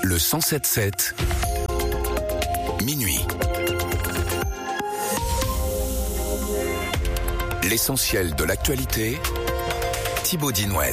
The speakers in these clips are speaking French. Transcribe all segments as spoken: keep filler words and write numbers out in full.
Le cent sept sept, minuit. L'essentiel de l'actualité, Thibaut Dinouel.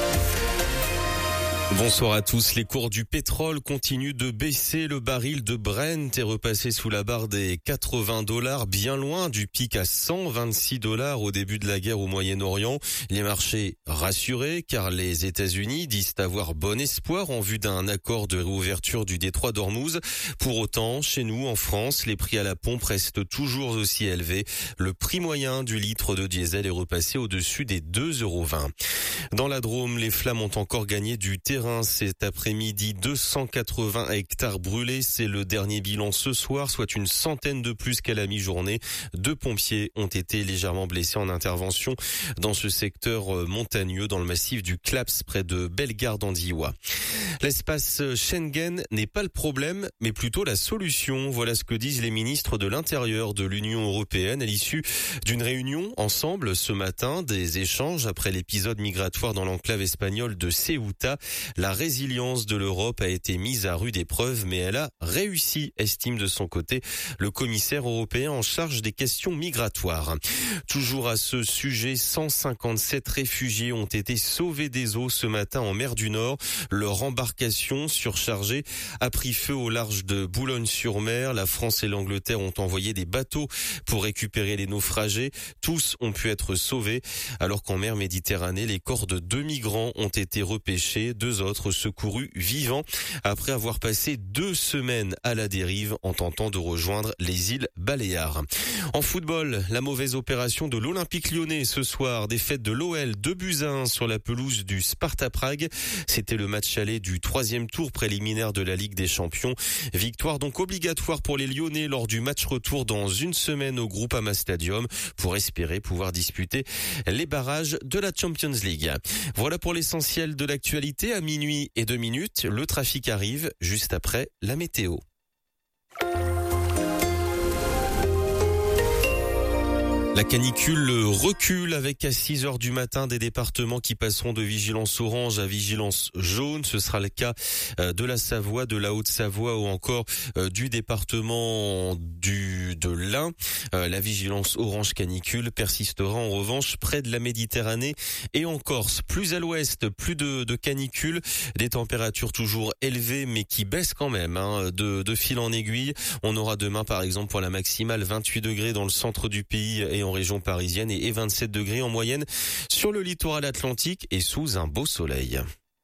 Bonsoir à tous. Les cours du pétrole continuent de baisser. Le baril de Brent est repassé sous la barre des quatre-vingts dollars, bien loin du pic à cent vingt-six dollars au début de la guerre au Moyen-Orient. Les marchés rassurés car les États-Unis disent avoir bon espoir en vue d'un accord de réouverture du détroit d'Ormuz. Pour autant, chez nous, en France, les prix à la pompe restent toujours aussi élevés. Le prix moyen du litre de diesel est repassé au-dessus des deux euros vingt. Dans la Drôme, les flammes ont encore gagné du terrain cet après-midi. deux cent quatre-vingts hectares brûlés, c'est le dernier bilan ce soir, soit une centaine de plus qu'à la mi-journée. Deux pompiers ont été légèrement blessés en intervention dans ce secteur montagneux dans le massif du Claps près de Bellegarde-en-Diois. L'espace Schengen n'est pas le problème, mais plutôt la solution. Voilà ce que disent les ministres de l'Intérieur de l'Union européenne à l'issue d'une réunion ensemble ce matin, des échanges après l'épisode migratoire dans l'enclave espagnole de Ceuta. La résilience de l'Europe a été mise à rude épreuve, mais elle a réussi, estime de son côté le commissaire européen en charge des questions migratoires. Toujours à ce sujet, cent cinquante-sept réfugiés ont été sauvés des eaux ce matin en mer du Nord. Leur embarcation surchargée a pris feu au large de Boulogne-sur-Mer. La France et l'Angleterre ont envoyé des bateaux pour récupérer les naufragés. Tous ont pu être sauvés, alors qu'en mer Méditerranée, les corps de deux migrants ont été repêchés. Deux autres secourus vivants après avoir passé deux semaines à la dérive en tentant de rejoindre les îles Baléares. En football, la mauvaise opération de l'Olympique Lyonnais ce soir, défaite de l'O L deux buts à un sur la pelouse du Sparta Prague. C'était le match aller du troisième tour préliminaire de la Ligue des Champions. Victoire donc obligatoire pour les Lyonnais lors du match retour dans une semaine au Groupama Stadium pour espérer pouvoir disputer les barrages de la Champions League. Voilà pour l'essentiel de l'actualité. À minuit et deux minutes, le trafic arrive juste après la météo. La canicule recule avec à six heures du matin des départements qui passeront de vigilance orange à vigilance jaune. Ce sera le cas de la Savoie, de la Haute-Savoie ou encore du département du de l'Ain. La vigilance orange canicule persistera en revanche près de la Méditerranée et en Corse. Plus à l'ouest, plus de, de canicule, des températures toujours élevées mais qui baissent quand même hein, de, de fil en aiguille. On aura demain par exemple pour la maximale vingt-huit degrés dans le centre du pays et en région parisienne et vingt-sept degrés en moyenne sur le littoral atlantique et sous un beau soleil.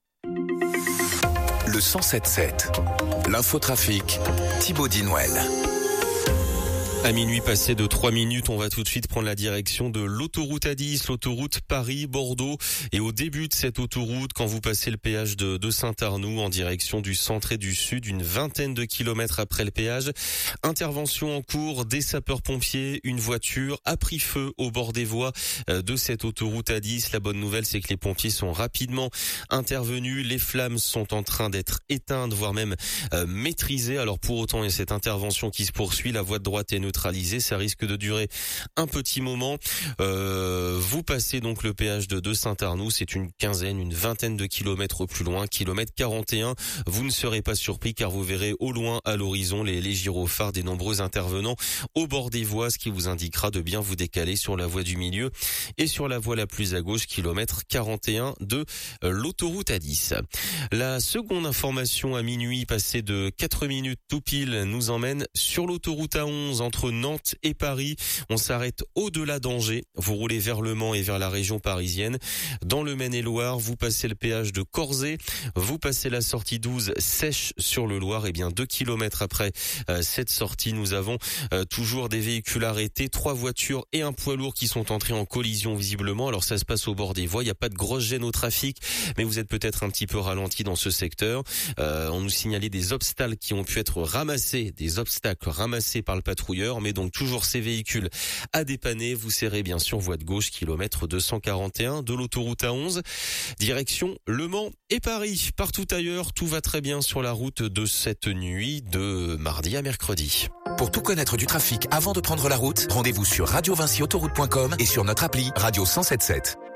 Le cent sept sept, l'infotrafic, Thibaut Dinouel. À minuit passé de trois minutes, on va tout de suite prendre la direction de l'autoroute A dix, l'autoroute Paris-Bordeaux. Et au début de cette autoroute, quand vous passez le péage de, de Saint-Arnoux en direction du centre et du sud, une vingtaine de kilomètres après le péage, intervention en cours des sapeurs-pompiers. Une voiture a pris feu au bord des voies de cette autoroute A dix. La bonne nouvelle, c'est que les pompiers sont rapidement intervenus. Les flammes sont en train d'être éteintes, voire même euh, maîtrisées. Alors pour autant, il y a cette intervention qui se poursuit. La voie de droite est neutralisée. Ça risque de durer un petit moment. Euh, vous passez donc le péage de, de Saint-Arnoux, c'est une quinzaine, une vingtaine de kilomètres plus loin, kilomètre quarante et un. Vous ne serez pas surpris car vous verrez au loin, à l'horizon, les, les gyrophares des nombreux intervenants au bord des voies, ce qui vous indiquera de bien vous décaler sur la voie du milieu et sur la voie la plus à gauche, kilomètre quarante et un de l'autoroute A dix. La seconde information à minuit, passée de quatre minutes tout pile, nous emmène sur l'autoroute A onze entre Nantes et Paris. On s'arrête au-delà d'Angers. Vous roulez vers Le Mans et vers la région parisienne. Dans le Maine-et-Loire, vous passez le péage de Corzet. Vous passez la sortie douze Sèche sur le Loir. Et bien deux kilomètres après euh, cette sortie, nous avons euh, toujours des véhicules arrêtés. Trois voitures et un poids lourd qui sont entrés en collision visiblement. Alors ça se passe au bord des voies. Il n'y a pas de grosse gêne au trafic, mais vous êtes peut-être un petit peu ralenti dans ce secteur. Euh, on nous signalait des obstacles qui ont pu être ramassés, des obstacles ramassés par le patrouilleur. Mais donc toujours ces véhicules à dépanner. Vous serrez bien sûr voie de gauche, kilomètre deux cent quarante et un de l'autoroute A onze, direction Le Mans et Paris. Partout ailleurs, tout va très bien sur la route de cette nuit de mardi à mercredi. Pour tout connaître du trafic avant de prendre la route, rendez-vous sur radio vinci autoroute point com et sur notre appli Radio cent sept sept.